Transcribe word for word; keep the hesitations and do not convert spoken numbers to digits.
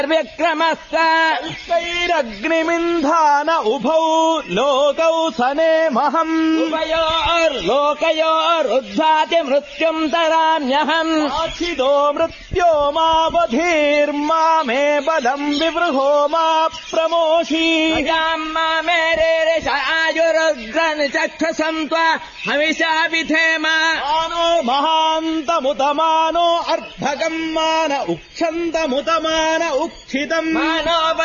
व्यक्रमस्तैरग्निमिन्धान उभौ लोकौ सनेमहम् उभयोर्लोकयोरुद्धाति मृत्युम् तराम्यहम् आचिदो मृत्यो मावधीर्मा मे बलम् विवृहो मा प्रमोषि मा मेरे आयुरुग्रन् चक्षुषम् त्वा हविषा विधेम मानो महान्तमुतमानो अर्धगम् मान उक्षन्तमुतमान उक्षितम् मानो